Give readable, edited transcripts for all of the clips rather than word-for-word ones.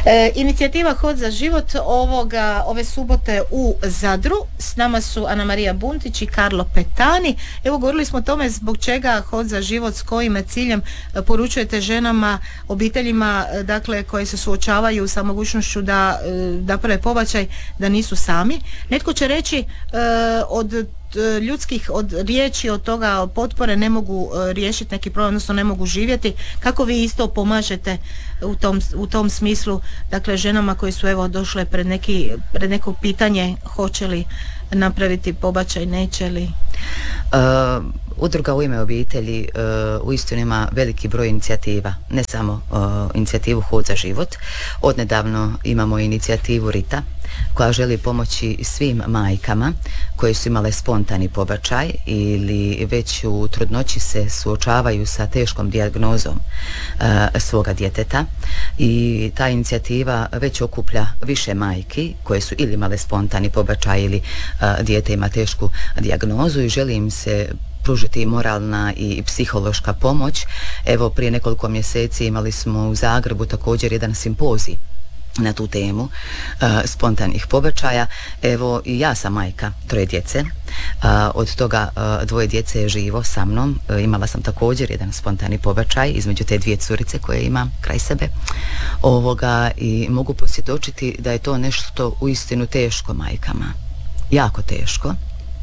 Inicijativa Hod za život ove subote u Zadru. S nama su Ana Marija Buntić i Karlo Petani. Evo, govorili smo o tome zbog čega Hod za život, s kojim ciljem poručujete ženama, obiteljima, dakle, koje se suočavaju sa mogućnošću da naprave pobačaj, da nisu sami. Netko će reći od riječi, od toga, od potpore ne mogu riješiti neki problem, odnosno ne mogu živjeti. Kako vi isto pomažete u tom smislu, dakle, ženama koje su evo došle pred neko pitanje hoće li napraviti pobačaj, neće li? Udruga U ime obitelji uistinu ima veliki broj inicijativa, ne samo inicijativu Hod za život. Odnedavno imamo inicijativu Rita koja želi pomoći svim majkama koje su imale spontani pobačaj ili već u trudnoći se suočavaju sa teškom dijagnozom svoga djeteta, i ta inicijativa već okuplja više majki koje su ili imale spontani pobačaj ili dijete ima tešku dijagnozu i želi im se pružiti moralna i psihološka pomoć. Evo, prije nekoliko mjeseci imali smo u Zagrebu također jedan simpozij na tu temu spontanih pobačaja. Evo, i ja sam majka 3 djece, od toga 2 djece je živo sa mnom. Imala sam također jedan spontani pobačaj između te 2 curice koje imam kraj sebe i mogu posvjedočiti da je to nešto uistinu teško majkama, jako teško.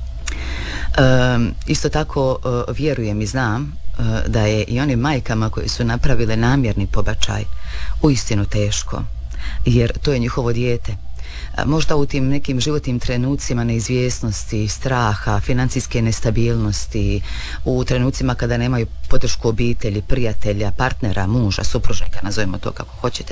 Isto tako vjerujem i znam da je i onim majkama koje su napravile namjerni pobačaj uistinu teško, jer to je njihovo dijete. Možda u tim nekim životnim trenucima neizvjesnosti, straha, financijske nestabilnosti, u trenucima kada nemaju podršku obitelji, prijatelja, partnera, muža, supružnika, nazovimo to kako hoćete,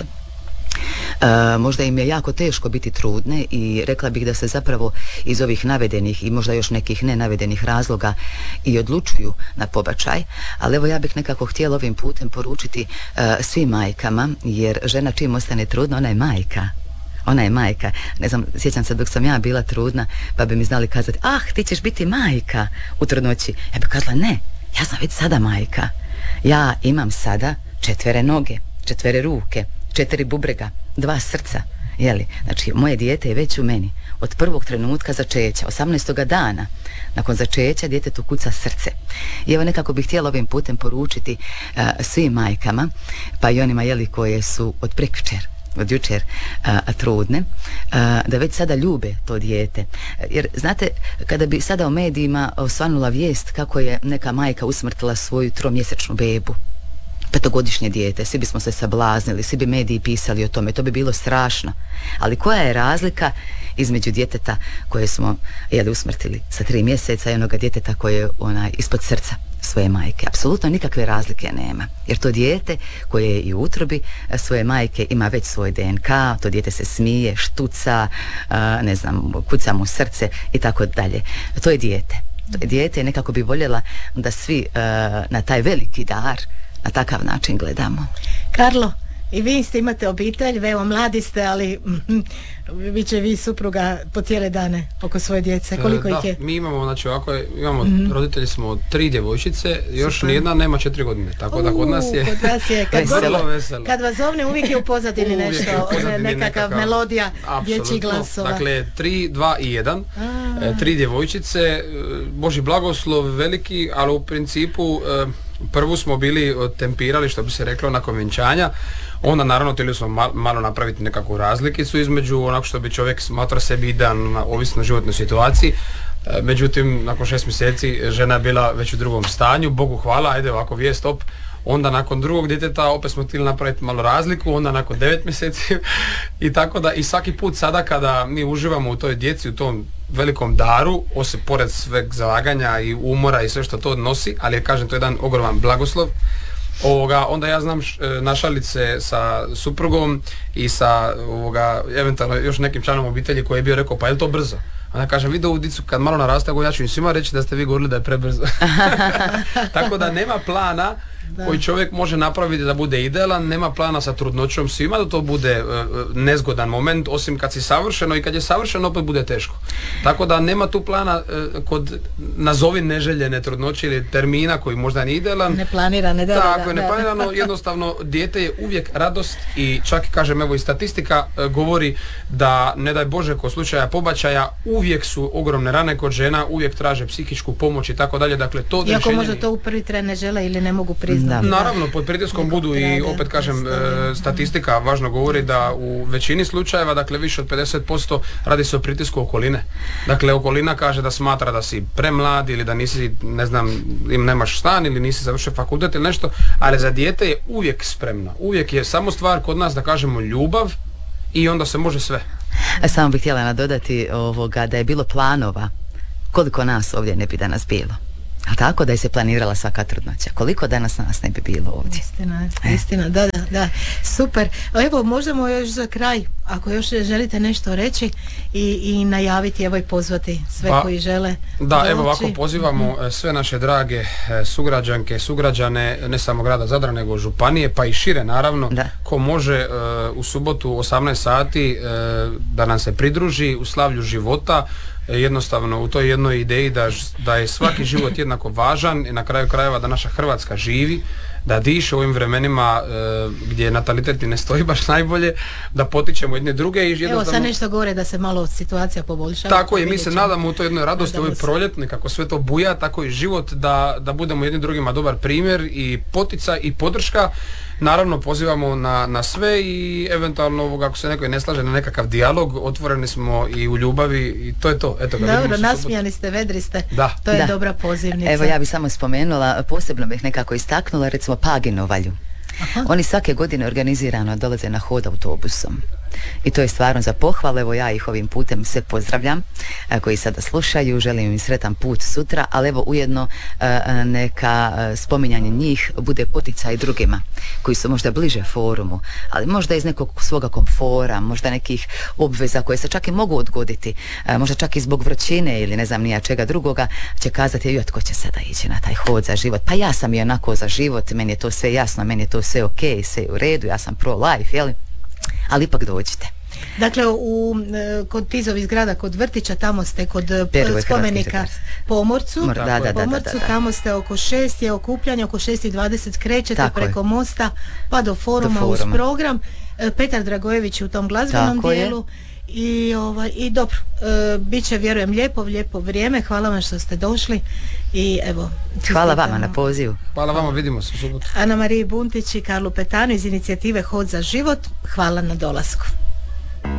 možda im je jako teško biti trudne i rekla bih da se zapravo iz ovih navedenih i možda još nekih nenavedenih razloga i odlučuju na pobačaj. Ali evo, ja bih nekako htjela ovim putem poručiti svim majkama, jer žena čim ostane trudna, ona je majka. Ona je majka. Ne znam, sjećam se dok sam ja bila trudna, pa bi mi znali kazati: ti ćeš biti majka u trudnoći. Ja bih kazala: ne, ja sam već sada majka. Ja imam sada 4 noge, 4 ruke, 4 bubrega, 2 srca, jeli? Znači, moje dijete je već u meni od prvog trenutka začeća, 18. dana nakon začeća djetetu kuca srce. I evo, nekako bih htjela ovim putem poručiti svim majkama, pa i onima, jeli, koje su od jučer trudne, da već sada ljube to dijete. Jer znate, kada bi sada u medijima osvanula vijest kako je neka majka usmrtila svoju 3-mjesečnu bebu, 5-godišnje dijete, svi bismo se sablaznili, svi bi mediji pisali o tome, to bi bilo strašno. Ali koja je razlika između djeteta koje smo usmrtili sa 3 mjeseca i onoga djeteta koje je ispod srca svoje majke? Apsolutno nikakve razlike nema, jer to dijete koje je i u utrobi svoje majke ima već svoj DNK, to dijete se smije, štuca, kuca mu srce i tako dalje. To je dijete. I nekako bi voljela da svi na taj veliki dar na takav način gledamo. Karlo, i vi imate obitelj, evo, mladi ste, ali vi supruga po cijele dane oko svoje djece. Koliko ih je? Mi imamo, roditelji smo 3 djevojčice, još nijedna nema 4 godine, tako da kod nas je vrlo veselo. Kad vas zovne, uvijek je u pozadini nešto, nekakav melodija dječjih glasova. Dakle, 3, 2 i 1, 3 djevojčice, Božji blagoslov veliki, ali u principu prvu smo bili tempirali, što bi se reklo, nakon vjenčanja. Onda naravno htjeli smo malo napraviti nekakvu razlikicu između onako što bi čovjek smatra sebi idealno ovisno o životnoj situaciji. Međutim, nakon 6 mjeseci žena je bila već u drugom stanju, Bogu hvala, ajde ovako vijest, onda nakon drugog djeteta opet smo htjeli napraviti malo razliku, onda nakon 9 mjeseci i tako da, i svaki put sada kada mi uživamo u toj djeci, u tom velikom daru, osim pored sveg zalaganja i umora i sve što to nosi, ali kažem, to je jedan ogroman blagoslov, onda ja znam našalit se sa suprugom i sa eventualno još nekim članom obitelji koji je bio rekao: pa je li to brzo? Onda kažem: vidi ovu dicu kad malo naraste, ja ću im svima reći da ste vi govorili da je prebrzo. Tako da nema plana, koji čovjek može napraviti da bude idealan, nema plana sa trudnoćom svima da to bude nezgodan moment, osim kad si savršeno, i kad je savršeno opet bude teško. Tako da nema tu plana kod nazovi neželjene trudnoće ili termina koji možda nije idealan. Neplanirane, Tako je, neplanirano, jednostavno dijete je uvijek radost i čak kažem, evo i statistika govori da ne daj Bože kod slučaja pobačaja uvijek su ogromne rane kod žena, uvijek traže psihičku pomoć i tako dalje, dakle to iako možda to u prvi tren ne žele ili ne mogu priznati. Naravno, pod pritiskom budu i opet kažem, statistika važno govori da u većini slučajeva, dakle više od 50% radi se o pritisku okoline. Dakle, okolina kaže da smatra da si premlad ili da nisi, ne znam, nemaš stan ili nisi završio fakultet ili nešto, ali za dijete je uvijek spremna. Uvijek je samo stvar kod nas da kažemo ljubav i onda se može sve. Samo bih htjela nadodati da je bilo planova, koliko nas ovdje ne bi danas bilo. A tako da je se planirala svaka trudnoća. Koliko danas nas ne bi bilo ovdje. Istina, da. Super. Evo, možemo još za kraj, ako još želite nešto reći i najaviti, evo i pozvati sve koji žele. Da, evo ovako pozivamo sve naše drage sugrađanke, sugrađane, ne samo grada Zadra, nego županije, pa i šire naravno, ko može u subotu 18 sati da nam se pridruži u slavlju života. Jednostavno u toj jednoj ideji da je svaki život jednako važan i na kraju krajeva da naša Hrvatska živi, da diše u ovim vremenima gdje natalitet ne stoji baš najbolje, da potičemo jedne druge i jednostavno... Evo sad nešto gore da se malo situacija poboljšava. Tako je, mi se nadamo u toj jednoj radosti, ovoj proljetni, kako sve to buja, tako i život, da budemo jedni drugima dobar primjer i poticaj i podrška. Naravno pozivamo na sve i eventualno ako se neko ne slaže na nekakav dijalog, otvoreni smo i u ljubavi i to je to. Eto, dobro, nasmijani ste, vedri ste, to je dobra pozivnica. Evo ja bih samo spomenula, posebno bih nekako istaknula recimo Paginovalju. Oni svake godine organizirano dolaze na hod autobusom. I to je stvarno za pohvale, evo ja ih ovim putem sve pozdravljam koji sada slušaju, želim im sretan put sutra, ali evo ujedno neka spominjanje njih bude poticaj drugima koji su možda bliže forumu, ali možda iz nekog svoga komfora, možda nekih obveza koje se čak i mogu odgoditi, možda čak i zbog vrućine ili ne znam nija čega drugoga, će kazati tko će sada ići na taj hod za život, pa ja sam i onako za život, meni je to sve jasno, meni je to sve ok, sve u redu, ja sam pro-life, jeli? Ali ipak dođite. Dakle, kod Tizovih zgrada, kod vrtića, tamo ste kod spomenika Pomorcu, tamo ste oko 6 je okupljanje, oko 6:20 krećete preko mosta pa do foruma uz program. Petar Dragojević u tom glazbenom dijelu. I dobro, bit će, vjerujem, lijepo vrijeme. Hvala vam što ste došli i evo. Hvala vama na pozivu. Hvala vama, vidimo se u subotu. Ana Mariji Buntić i Karlu Petanu iz inicijative Hod za život, hvala na dolasku.